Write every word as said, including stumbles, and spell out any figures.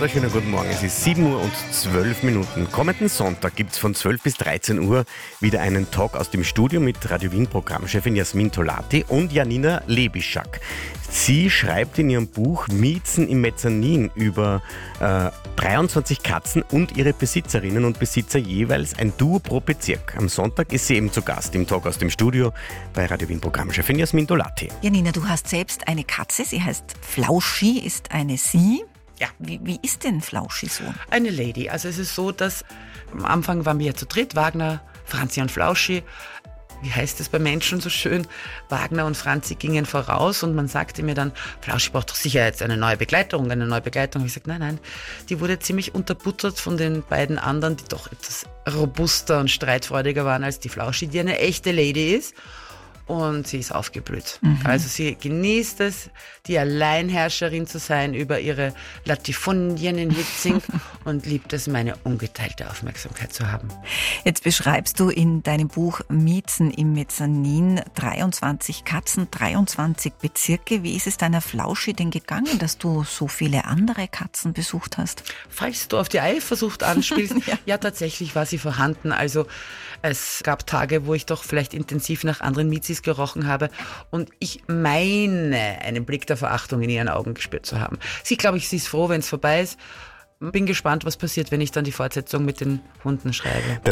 wunderschönen guten Morgen. Es ist sieben Uhr und zwölf Minuten. Kommenden Sonntag gibt es von zwölf bis dreizehn Uhr wieder einen Talk aus dem Studio mit Radio Wien Programmchefin Jasmin Tolati und Janina Lebischak. Sie schreibt in ihrem Buch Miezen im Mezzanin über äh, dreiundzwanzig Katzen und ihre Besitzerinnen und Besitzer jeweils, ein Duo pro Bezirk. Am Sonntag ist sie eben zu Gast im Talk aus dem Studio bei Radio Wien Programmchefin Jasmin Tolati. Janina, du hast selbst eine Katze, sie heißt Flauschi, ist eine Sie. Ja. Wie, wie ist denn Flauschi so? Eine Lady. Also es ist so, dass am Anfang waren wir ja zu dritt, Wagner, Franzi und Flauschi. Wie heißt es bei Menschen so schön? Wagner und Franzi gingen voraus und man sagte mir dann, Flauschi braucht doch sicher jetzt eine neue Begleitung, eine neue Begleitung. Ich sagte, nein, nein, die wurde ziemlich unterbuttert von den beiden anderen, die doch etwas robuster und streitfreudiger waren als die Flauschi, die eine echte Lady ist. Und sie ist aufgeblüht. Mhm. Also sie genießt es, die Alleinherrscherin zu sein über ihre Latifundien in Hitzing und liebt es, meine ungeteilte Aufmerksamkeit zu haben. Jetzt beschreibst du in deinem Buch Miezen im Mezzanin dreiundzwanzig Katzen, dreiundzwanzig Bezirke. Wie ist es deiner Flauschi denn gegangen, dass du so viele andere Katzen besucht hast? Falls du auf die Eifersucht anspielst, ja. ja, tatsächlich war sie vorhanden. Also es gab Tage, wo ich doch vielleicht intensiv nach anderen Mizis gerochen habe und ich meine, einen Blick der Verachtung in ihren Augen gespürt zu haben. Sie, glaube ich, sie ist froh, wenn es vorbei ist. Bin gespannt, was passiert, wenn ich dann die Fortsetzung mit den Hunden schreibe.